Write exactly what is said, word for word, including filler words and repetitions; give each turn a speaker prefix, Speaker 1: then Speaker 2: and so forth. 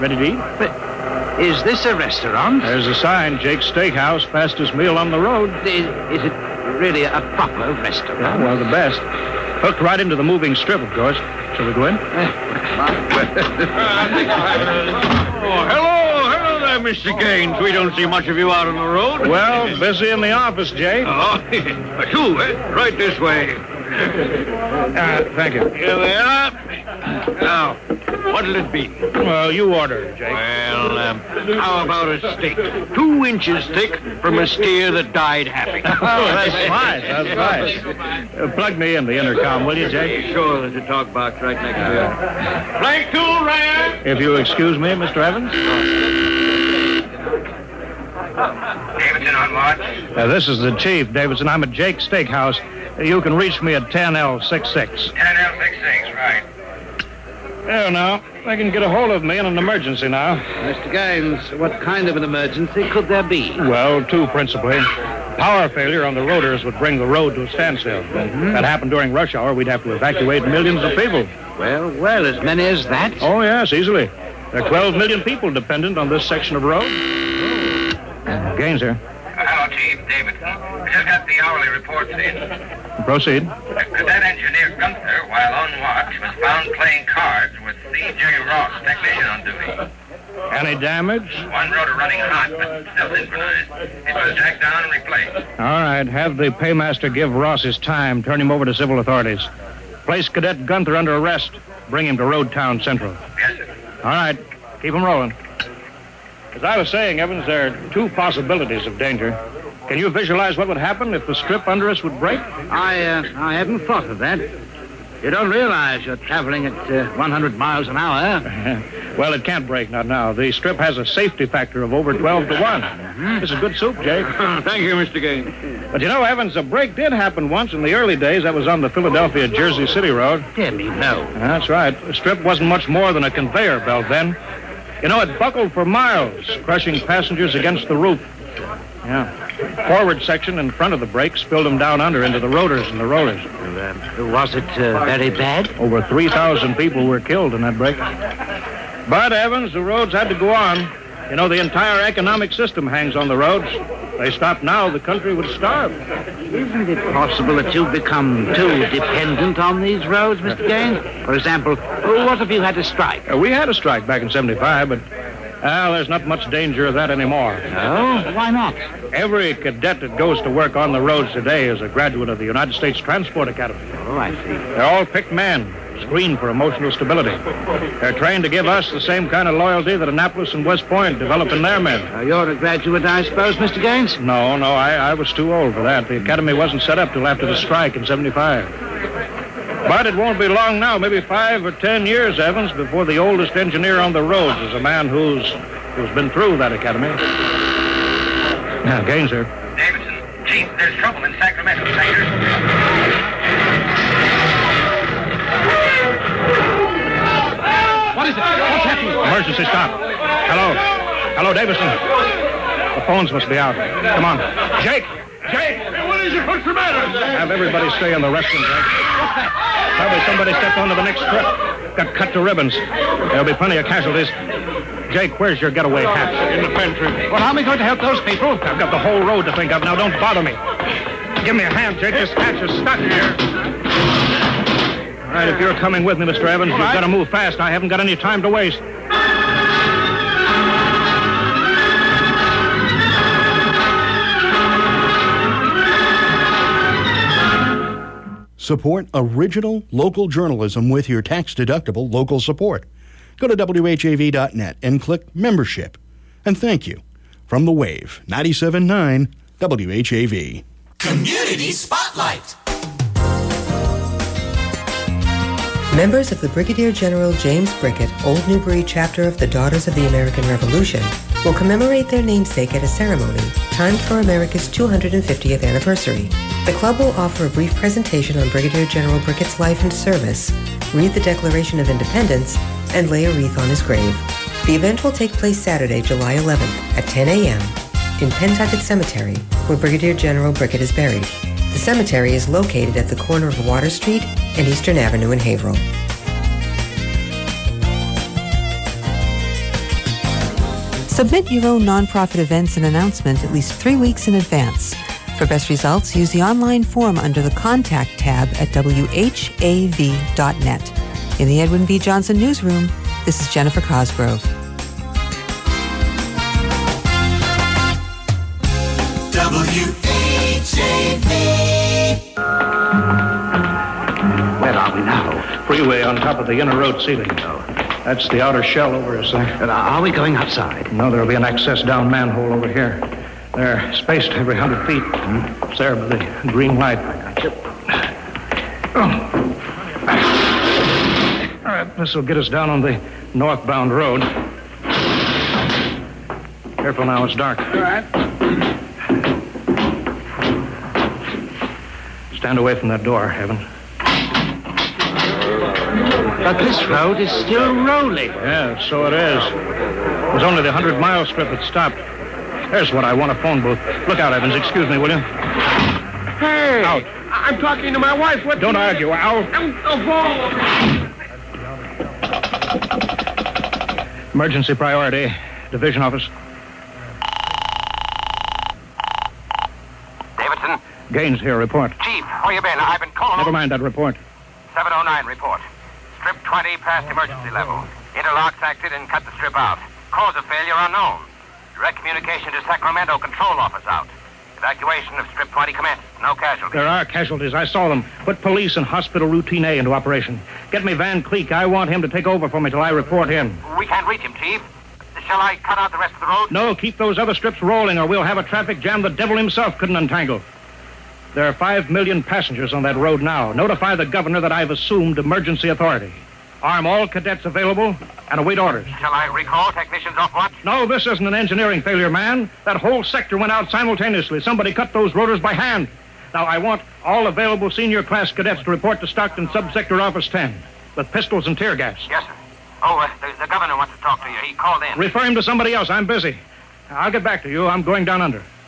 Speaker 1: Ready to eat?
Speaker 2: But is this a restaurant?
Speaker 1: There's a sign, Jake's Steakhouse, fastest meal on the road.
Speaker 2: Is, is it really a proper restaurant?
Speaker 1: Yeah, well, the best. Hooked right into the moving strip, of course. Shall we go in?
Speaker 3: Oh, hello, hello there, Mister Gaines. We don't see much of you out on the road.
Speaker 1: Well, busy in the office, Jake.
Speaker 3: Oh, two, eh? Right this way.
Speaker 1: Uh, thank you.
Speaker 3: Here they are. Now, what'll it be?
Speaker 1: Well, you order, Jake.
Speaker 3: Well, um, how about a steak? Two inches thick from a steer that died happy.
Speaker 1: Oh, that's fine. That's fine. Uh, plug me in the intercom, will you, Jake?
Speaker 3: Sure, there's a talk box right next to you. Blank two, Ryan.
Speaker 1: If you excuse me, Mister Evans.
Speaker 4: Davidson on watch.
Speaker 1: Uh, this is the chief, Davidson. I'm at Jake's Steakhouse. You can reach me at ten L sixty-six.
Speaker 4: ten L sixty-six, right.
Speaker 1: There now. They can get a hold of me in an emergency now.
Speaker 2: Mister Gaines, what kind of an emergency could there be?
Speaker 1: Well, two principally. Power failure on the rotors would bring the road to a standstill. Mm-hmm. That happened during rush hour. We'd have to evacuate millions of people.
Speaker 2: Well, well, as many as that?
Speaker 1: Oh, yes, easily. There are twelve million people dependent on this section of road. Oh. Gaines here.
Speaker 4: Uh, hello, Chief. Davidson. I just got the hourly reports in.
Speaker 1: Proceed.
Speaker 4: Uh, Cadet Engineer Gunther, while on watch, was found playing cards with C J Ross, technician on duty.
Speaker 1: Any damage?
Speaker 4: One rotor running hot, but still synchronized. It was jacked down and replaced.
Speaker 1: All right. Have the paymaster give Ross his time. Turn him over to civil authorities. Place Cadet Gunther under arrest. Bring him to Road Town Central.
Speaker 4: Yes, sir.
Speaker 1: All right. Keep him rolling. As I was saying, Evans, there are two possibilities of danger. Can you visualize what would happen if the strip under us would break?
Speaker 2: I, uh, I hadn't thought of that. You don't realize you're traveling at uh, one hundred miles an hour.
Speaker 1: Well, it can't break, not now. The strip has a safety factor of over twelve to one. Mm-hmm. This is good soup, Jake.
Speaker 3: Thank you, Mister Gaines.
Speaker 1: But you know, Evans, a break did happen once in the early days. That was on the Philadelphia-Jersey City Road.
Speaker 2: Dear me, no.
Speaker 1: That's right. The strip wasn't much more than a conveyor belt then. You know, it buckled for miles, crushing passengers against the roof. Yeah. Forward section in front of the brake spilled them down under into the rotors and the rollers.
Speaker 2: Uh, was it uh, very bad?
Speaker 1: Over three thousand people were killed in that break. But, Evans, the roads had to go on. You know, the entire economic system hangs on the roads. If they stopped now, the country would starve.
Speaker 2: Isn't it possible that you've become too dependent on these roads, Mister Gaines? For example, what if you had to strike?
Speaker 1: Uh, we had a strike back in seventy-five, but, well, there's not much danger of that anymore.
Speaker 2: No? Why not?
Speaker 1: Every cadet that goes to work on the roads today is a graduate of the United States Transport Academy.
Speaker 2: Oh, I see.
Speaker 1: They're all picked men, screened for emotional stability. They're trained to give us the same kind of loyalty that Annapolis and West Point develop in their men.
Speaker 2: Uh, you're a graduate, I suppose, Mister Gaines?
Speaker 1: No, no, I, I was too old for that. The academy wasn't set up till after the strike in seventy-five. But it won't be long now, maybe five or ten years, Evans, before the oldest engineer on the roads is a man who's who's been through that academy. Now, Gaines here.
Speaker 4: Davidson. Chief, there's trouble in Sacramento sector.
Speaker 2: What is it? What's happening?
Speaker 1: Emergency stop. Hello. Hello, Davidson. The phones must be out. Come on. Jake! Jake!
Speaker 3: Hey, what is it? What's the matter?
Speaker 1: Have everybody stay in the restroom, Jake. Probably somebody stepped onto the next strip. Got cut to ribbons. There'll be plenty of casualties. Jake, where's your getaway hat?
Speaker 3: In the pantry.
Speaker 2: Well, how am I going to help those people?
Speaker 1: I've got the whole road to think of. Now, don't bother me. Give me a hand, Jake. This hatch is stuck here. All right, if you're coming with me, Mister Evans, you've got to move fast. I haven't got any time to waste.
Speaker 5: Support original local journalism with your tax-deductible local support. Go to W H A V dot net and click Membership. And thank you. From The Wave, ninety-seven point nine W H A V.
Speaker 6: Community Spotlight.
Speaker 7: Members of the Brigadier General James Brickett Old Newbury chapter of the Daughters of the American Revolution will commemorate their namesake at a ceremony timed for America's two hundred fiftieth anniversary. The club will offer a brief presentation on Brigadier General Brickett's life and service, read the Declaration of Independence, and lay a wreath on his grave. The event will take place Saturday, July eleventh at ten a.m. in Pentucket Cemetery, where Brigadier General Brickett is buried. The cemetery is located at the corner of Water Street and Eastern Avenue in Haverhill. Submit your own nonprofit events and announcement at least three weeks in advance. For best results, use the online form under the Contact tab at W H A V dot net. In the Edwin V. Johnson Newsroom, this is Jennifer Cosgrove.
Speaker 6: W H A V.
Speaker 2: Where are we now?
Speaker 1: Freeway on top of the inner road ceiling. That's the outer shell over us there.
Speaker 2: Uh, are we going outside?
Speaker 1: No, there'll be an access down manhole over here. They're spaced every hundred feet. Hmm? It's there by the green light. Oh. All right, this will get us down on the northbound road. Careful now, it's dark.
Speaker 3: All right.
Speaker 1: Stand away from that door, Evan.
Speaker 2: But this road is still rolling.
Speaker 1: Yeah, so it is. It was only the hundred-mile strip that stopped. There's what I want, a phone booth. Look out, Evans. Excuse me, will you?
Speaker 3: Hey!
Speaker 1: Out.
Speaker 3: I'm talking to my wife. What?
Speaker 1: Don't argue. Out. Emergency priority. Division office.
Speaker 4: Davidson?
Speaker 1: Gaines here. Report.
Speaker 4: Chief, where you been? I've been calling...
Speaker 1: Never mind that report.
Speaker 4: seven oh nine report. Strip twenty past emergency level. Interlocks acted and cut the strip out. Cause of failure unknown. Direct communication to Sacramento control office out. Evacuation of strip twenty commenced. No casualties.
Speaker 1: There are casualties. I saw them. Put police and hospital routine A into operation. Get me Van Cleek. I want him to take over for me till I report in.
Speaker 4: We can't reach him, Chief. Shall I cut out the rest of the road?
Speaker 1: No, keep those other strips rolling or we'll have a traffic jam the devil himself couldn't untangle. There are five million passengers on that road now. Notify the governor that I've assumed emergency authority. Arm all cadets available and await orders.
Speaker 4: Shall I recall technicians off watch?
Speaker 1: No, this isn't an engineering failure, man. That whole sector went out simultaneously. Somebody cut those rotors by hand. Now, I want all available senior class cadets to report to Stockton Subsector Office ten with pistols and tear gas.
Speaker 4: Yes, sir. Oh, uh, the, the governor wants to talk to you. He called in.
Speaker 1: Refer him to somebody else. I'm busy. I'll get back to you. I'm going down under.